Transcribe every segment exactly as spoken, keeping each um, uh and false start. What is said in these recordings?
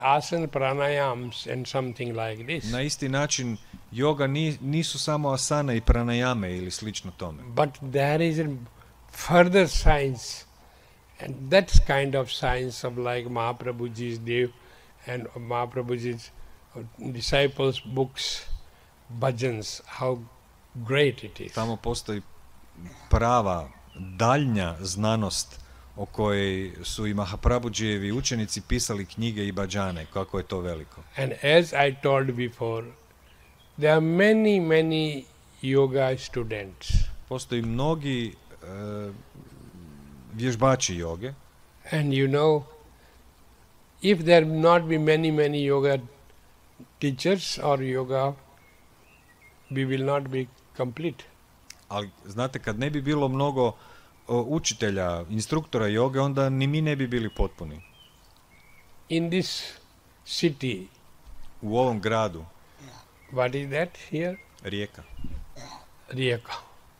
asana pranayams and something like this. Na isti način, yoga ni, nisu samo asana i pranayame ili slično tome. But there is a further science, and that's kind of science of like Mahaprabhuji's Dev and Mahaprabhuji's disciples' books, bhajans, how great it is. Tamo postoji prava, daljnja znanost o kojoj su i Mahaprabhujijevi učenici pisali knjige i bhađane, kako je to veliko. And as I told before, there are many, many yoga students. Postoji mnogi uh, vježbači joge. And you know, if there not be many, many yoga teachers or yoga, we will not be complete. Ali znate, kad ne bi bilo mnogo o, učitelja, instruktora joge, onda ni mi ne bi bili potpuni. In this city, u ovom gradu, what is that here? Rijeka. Rijeka.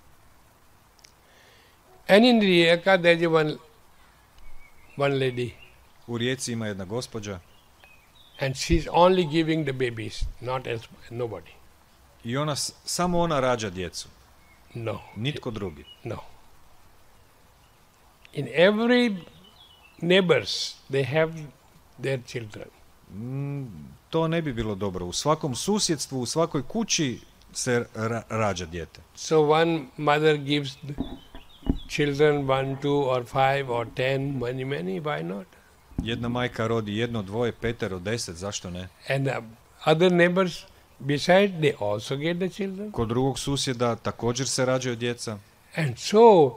And in Rijeka there is one, one lady. U Rijeci ima jedna gospođa. And she's only giving the babies, not else, nobody. I ona, samo ona rađa djecu. No. Nitko drugi. No. In every neighbors, they have their children. Mm, to ne bi bilo dobro. U svakom susjedstvu, u svakoj kući se ra- rađa dijete. So one mother gives children one, two or five or ten, many, many, why not? Jedna majka rodi jedno, dvoje, petero, deset, zašto ne? And uh, other neighbors, besides, they also get the children. Kod drugog susjeda također se rađaju djeca. And so,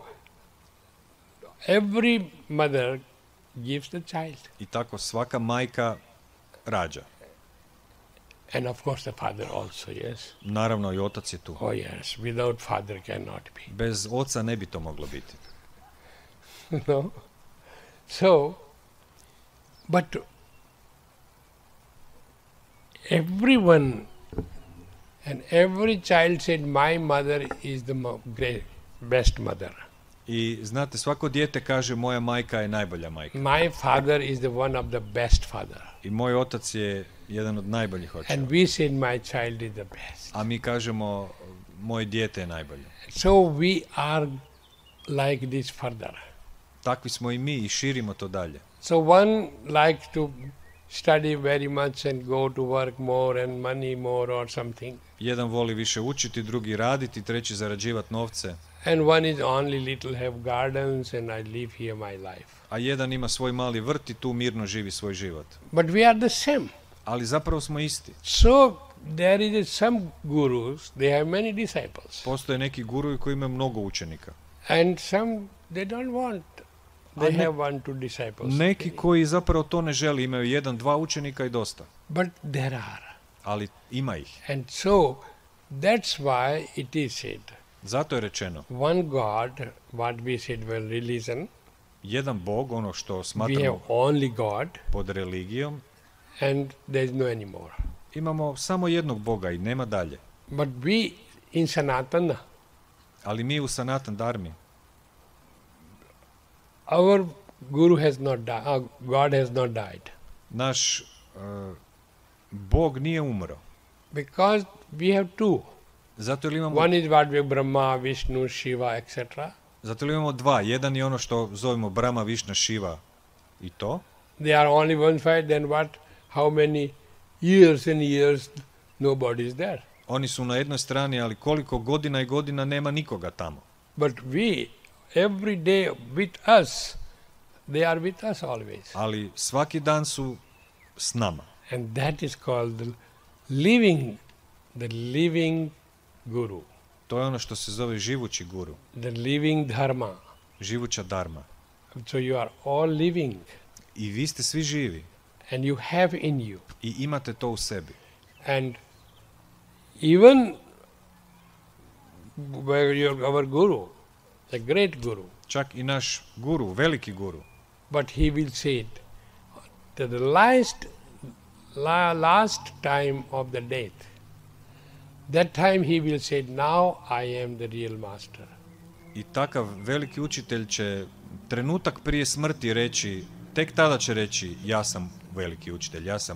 every mother gives the child. I tako svaka majka rađa. And of course the father also, yes. Naravno i otac je tu. Oh yes, without father cannot be. Bez oca ne bi to moglo biti. No? So, but everyone and every child said, my mother is the mo- great, best mother. I znate, svako dijete kaže moja majka je najbolja majka. My father is the one of the best father. I moj otac je jedan od najboljih očeva. And we said, my child is the best. A mi kažemo moje dijete je najbolje. So we are like this further. Takvi smo i mi i širimo to dalje. So one likes to study very much and go to work more and money more or something. Jedan voli više učiti, drugi raditi, treći zarađivati novce. And one is only little have gardens and I live here my life. A jedan ima svoj mali vrt i tu mirno živi svoj život. But we are the same. Ali zapravo smo isti. So there is some gurus, they have many disciples. Postoje neki guruji koji imaju mnogo učenika. And some they don't want. They ne- have one, two disciples. Neki koji zapravo to ne žele, imaju jedan, dva učenika i dosta. But there are. Ali ima ih. And so that's why it is said. Zato je rečeno, One God, what we said, well, religion, jedan Bog, ono što we have smatramo only God pod religijom, and there is no anymore. imamo samo jednog Boga i nema dalje. But we in Sanatana, Ali mi u Sanatan Dharmi, our Guru has not died, uh, God has not died. naš uh, Bog nije umro. Because we have two. Zato jer imamo, One is what we Brahma, Vishnu, Shiva, et cetera. zato jer imamo dva. Jedan je ono što zovemo Brahma, Višna, Šiva i to. They are only one side, then what? How many years and years nobody is there. Oni su na jednoj strani, ali koliko godina i godina nema nikoga tamo. But we, every day with us, they are with us always. Ali svaki dan su s nama. And that is called the living, the living Guru, To je ono što se zove živući guru, the living Dharma. živuća dharma. So you are all living I vi ste svi živi and you have in you. i imate to u sebi. And even where your, our Guru, the great Guru, Čak i naš guru, veliki guru, but he will say it, that the last, la, last time of the death, that time he will say, now I am the real master. i takav veliki učitelj će trenutak prije smrti reći, tek tada će reći ja sam veliki učitelj, ja sam